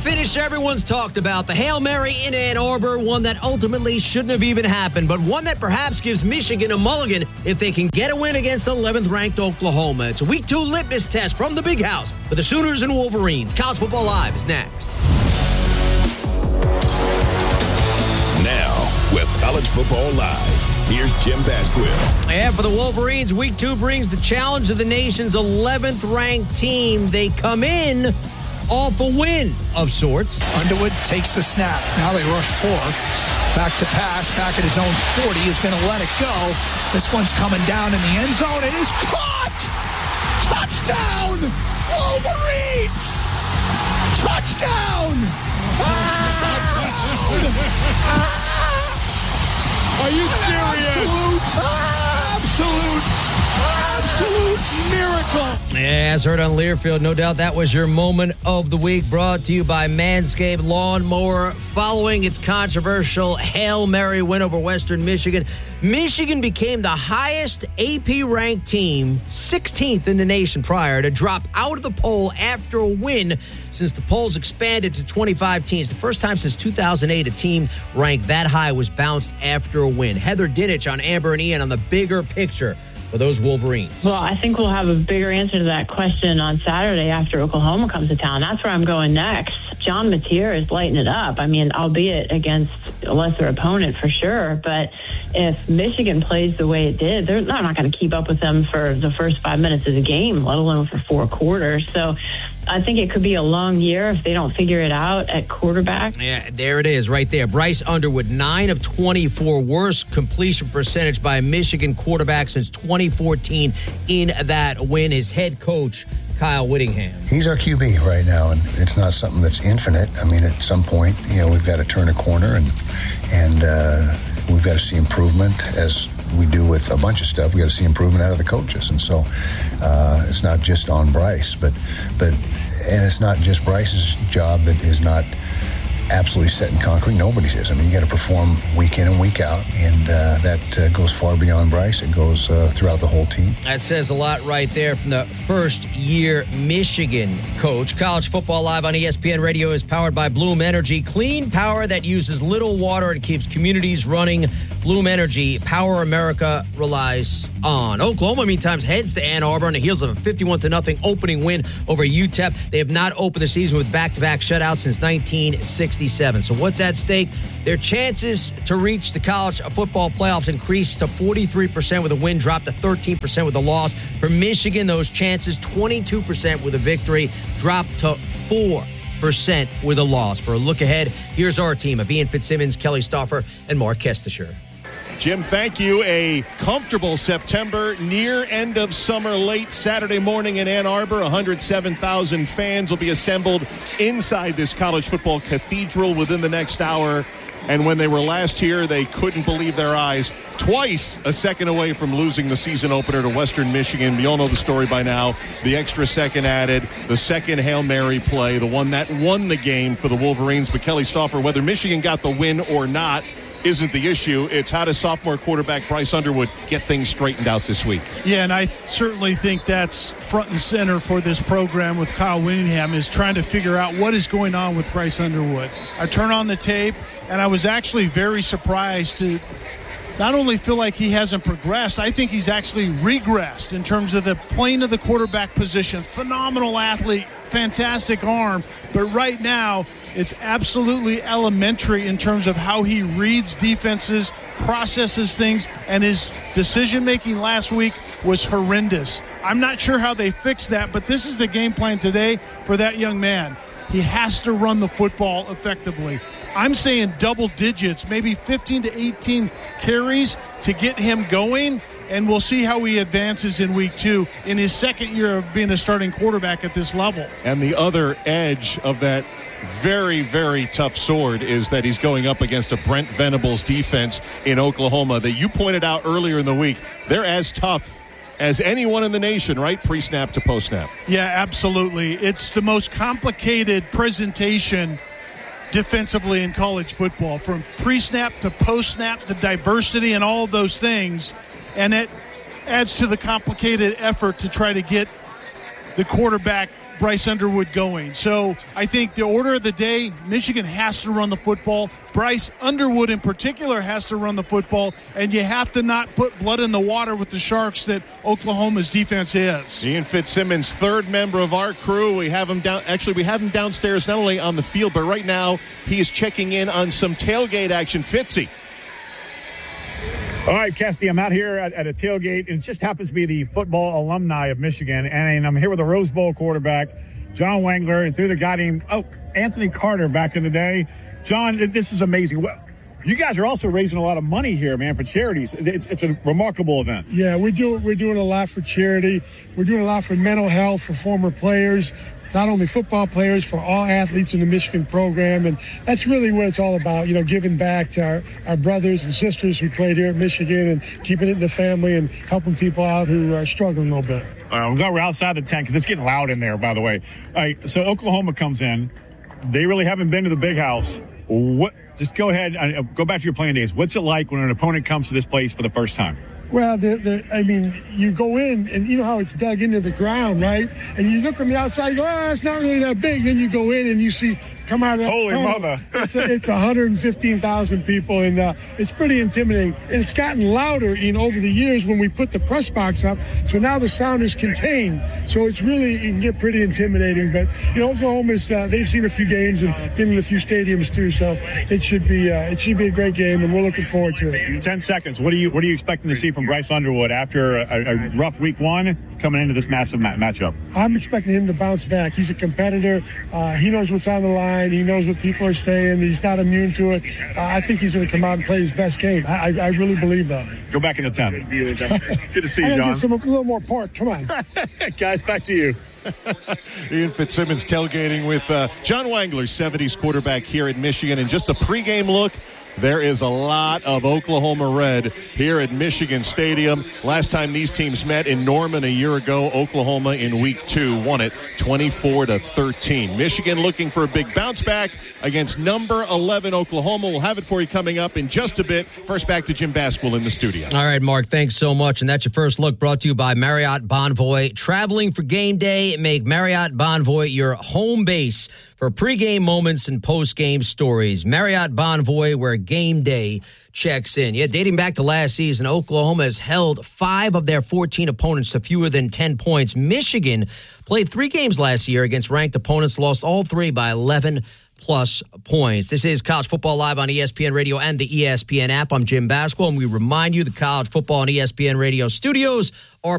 finish everyone's talked about. The Hail Mary in Ann Arbor, one that ultimately shouldn't have even happened, but one that perhaps gives Michigan a mulligan if they can get a win against 11th-ranked Oklahoma. It's a Week 2 litmus test from the Big House for the Sooners and Wolverines. College Football Live is next. Now, with College Football Live, here's Jim Basquill. And for the Wolverines, Week 2 brings the challenge of the nation's 11th-ranked team. They come in off a win of sorts. Underwood takes the snap. Now they rush 4. Back to pass. Back at his own 40. Is going to let it go. This one's coming down in the end zone. It is caught! Touchdown! Wolverines! Touchdown! Are you serious? Absolute miracle. Yeah, as heard on Learfield, no doubt that was your moment of the week, brought to you by Manscaped Lawnmower. Following its controversial Hail Mary win over Western Michigan, Michigan became the highest AP-ranked team, 16th in the nation prior, to drop out of the poll after a win since the polls expanded to 25 teams. The first time since 2008 a team ranked that high was bounced after a win. Heather Dinich on Amber and Ian on the bigger picture for those Wolverines. Well, I think we'll have a bigger answer to that question on Saturday after Oklahoma comes to town. That's where I'm going next. John Mateer is lighting it up. I mean, albeit against a lesser opponent for sure, but if Michigan plays the way it did, they're not going to keep up with them for the first 5 minutes of the game, let alone for 4 quarters. So I think it could be a long year if they don't figure it out at quarterback. Yeah, there it is right there. Bryce Underwood, 9 of 24, worst completion percentage by a Michigan quarterback since 2014 in that win. His head coach, Kyle Whittingham. He's our QB right now, and it's not something that's infinite. I mean, at some point, we've got to turn a corner, and we've got to see improvement as we do with a bunch of stuff. We got to see improvement out of the coaches, and so it's not just on Bryce, but it's not just Bryce's job that is not absolutely set in concrete. Nobody's is. I mean, you got to perform week in and week out, and that goes far beyond Bryce. It goes throughout the whole team. That says a lot right there from the first-year Michigan coach. College Football Live on ESPN Radio is powered by Bloom Energy. Clean power that uses little water and keeps communities running. Bloom Energy, power America relies on. Oklahoma, meantime, heads to Ann Arbor on the heels of a 51-0 opening win over UTEP. They have not opened the season with back-to-back shutouts since 1967. So what's at stake? Their chances to reach the college football playoffs increased to 43% with a win, dropped to 13% with a loss. For Michigan, those chances, 22% with a victory, dropped to 4% with a loss. For a look ahead, here's our team of Ian Fitzsimmons, Kelly Stauffer, and Mark Kestisher. Jim, thank you. A comfortable September, near end of summer, late Saturday morning in Ann Arbor. 107,000 fans will be assembled inside this college football cathedral within the next hour. And when they were last here, they couldn't believe their eyes. Twice a second away from losing the season opener to Western Michigan. We all know the story by now. The extra second added, the second Hail Mary play, the one that won the game for the Wolverines. But Kelly Stauffer, whether Michigan got the win or not isn't the issue. It's how does sophomore quarterback Bryce Underwood get things straightened out this week? Yeah, and I certainly think that's front and center for this program with Kyle Whittingham, is trying to figure out what is going on with Bryce Underwood. I turn on the tape, and I was actually very surprised to not only feel like he hasn't progressed, I think he's actually regressed in terms of the playing of the quarterback position. Phenomenal athlete, fantastic arm, but right now it's absolutely elementary in terms of how he reads defenses, processes things, and his decision-making last week was horrendous. I'm not sure how they fix that, but this is the game plan today for that young man. He has to run the football effectively. I'm saying double digits, maybe 15 to 18 carries to get him going, and we'll see how he advances in week 2 in his second year of being a starting quarterback at this level. And the other edge of that very, very tough sword is that he's going up against a Brent Venables defense in Oklahoma that you pointed out earlier in the week. They're as tough as anyone in the nation, right? Pre-snap to post-snap. Yeah, absolutely. It's the most complicated presentation defensively in college football, from pre-snap to post-snap, the diversity and all of those things. And it adds to the complicated effort to try to get the quarterback Bryce Underwood going. So I think the order of the day, Michigan has to run the football. Bryce Underwood in particular has to run the football, and you have to not put blood in the water with the Sharks that Oklahoma's defense is. Ian Fitzsimmons, third member of our crew. We have him down. Actually, we have him downstairs, not only on the field, but right now he is checking in on some tailgate action. Fitzy. All right, Kesty, I'm out here at a tailgate, and it just happens to be the football alumni of Michigan, and I'm here with a Rose Bowl quarterback, John Wangler, and through the guy named Anthony Carter back in the day. John, this is amazing. Well, you guys are also raising a lot of money here, man, for charities. It's a remarkable event. Yeah, we're doing a lot for charity. We're doing a lot for mental health for former players, not only football players, for all athletes in the Michigan program. And that's really what it's all about, giving back to our brothers and sisters who played here at Michigan and keeping it in the family and helping people out who are struggling a little bit. I'm glad we're outside the tent because it's getting loud in there, by the way. All right, so Oklahoma comes in. They really haven't been to the big house. Just go ahead and go back to your playing days. What's it like when an opponent comes to this place for the first time? Well, you go in, and you know how it's dug into the ground, right? And you look from the outside, you go, it's not really that big. Then you go in, and you see, come out of that. Holy mother. It's 115,000 people, and it's pretty intimidating. And it's gotten louder, over the years when we put the press box up. So now the sound is contained. So it can get pretty intimidating. But, Oklahoma's, they've seen a few games and been in a few stadiums too. So it should be a great game, and we're looking forward to it. 10 seconds. What are you expecting to see from Bryce Underwood after a rough week one coming into this massive matchup? I'm expecting him to bounce back. He's a competitor. He knows what's on the line. He knows what people are saying. He's not immune to it. I think he's going to come out and play his best game. I really believe that. Go back in the tent. Good to see you, John. Get a little more pork. Come on. Guys, back to you. Ian Fitzsimmons tailgating with John Wangler, 70s quarterback here at Michigan. And just a pregame look, there is a lot of Oklahoma red here at Michigan Stadium. Last time these teams met in Norman a year ago, Oklahoma in week 2 won it 24-13. Michigan looking for a big bounce back against number 11 Oklahoma. We'll have it for you coming up in just a bit. First, back to Jim Basquill in the studio. All right, Mark, thanks so much. And that's your first look, brought to you by Marriott Bonvoy. Traveling for game day, make Marriott Bonvoy your home base for pregame moments and postgame stories. Marriott Bonvoy, where game day checks in. Yeah, dating back to last season, Oklahoma has held 5 of their 14 opponents to fewer than 10 points. Michigan played 3 games last year against ranked opponents, lost all 3 by 11-plus points. This is College Football Live on ESPN Radio and the ESPN app. I'm Jim Basquill, and we remind you the College Football and ESPN Radio studios are